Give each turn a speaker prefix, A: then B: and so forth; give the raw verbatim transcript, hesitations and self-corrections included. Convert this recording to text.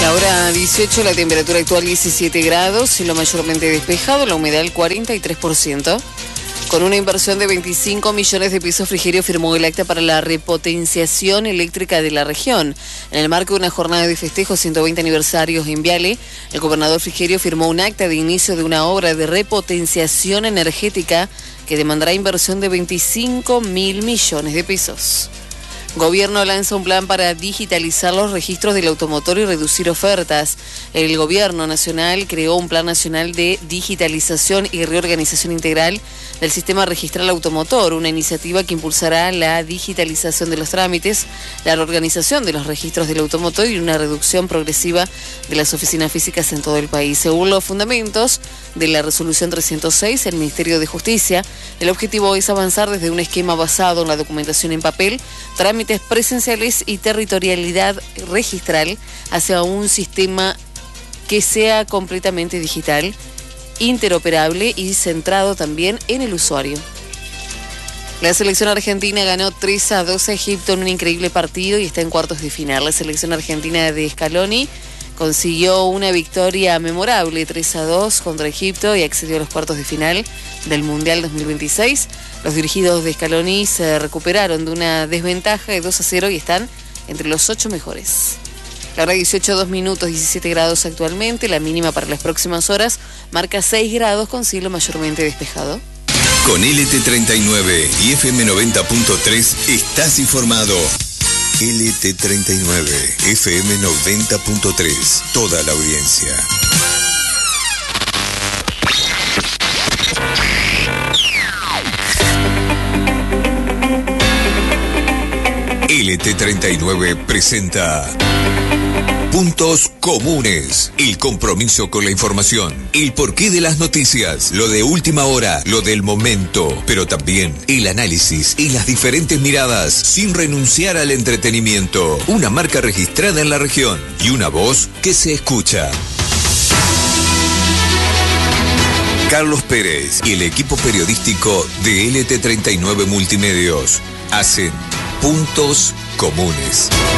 A: La hora dieciocho, la temperatura actual diecisiete grados, cielo mayormente despejado, la humedad el cuarenta y tres por ciento. Con una inversión de veinticinco millones de pesos, Frigerio firmó el acta para la repotenciación eléctrica de la región. En el marco de una jornada de festejos ciento veinte aniversarios en Viale, el gobernador Frigerio firmó un acta de inicio de una obra de repotenciación energética que demandará inversión de veinticinco mil millones de pesos. Gobierno lanza un plan para digitalizar los registros del automotor y reducir ofertas. El Gobierno Nacional creó un plan nacional de digitalización y reorganización integral del sistema registral automotor, una iniciativa que impulsará la digitalización de los trámites, la reorganización de los registros del automotor y una reducción progresiva de las oficinas físicas en todo el país. Según los fundamentos de la resolución trescientos seis, el Ministerio de Justicia, el objetivo es avanzar desde un esquema basado en la documentación en papel, trámites presenciales y territorialidad registral hacia un sistema que sea completamente digital, interoperable y centrado también en el usuario. La selección argentina ganó tres a dos a Egipto en un increíble partido y está en cuartos de final. La selección argentina de Scaloni consiguió una victoria memorable, tres a dos contra Egipto, y accedió a los cuartos de final del Mundial dos mil veintiséis. Los dirigidos de Scaloni se recuperaron de una desventaja de dos a cero y están entre los ocho mejores. La hora dieciocho, dos minutos, diecisiete grados actualmente. La mínima para las próximas horas marca seis grados con cielo mayormente despejado.
B: Con L T treinta y nueve y F M noventa punto tres estás informado. L T treinta y nueve, F M noventa punto tres, toda la audiencia. L T treinta y nueve presenta Puntos Comunes, el compromiso con la información, el porqué de las noticias, lo de última hora, lo del momento, pero también el análisis y las diferentes miradas, sin renunciar al entretenimiento. Una marca registrada en la región y una voz que se escucha. Carlos Pérez y el equipo periodístico de L T treinta y nueve Multimedios hacen Puntos Comunes.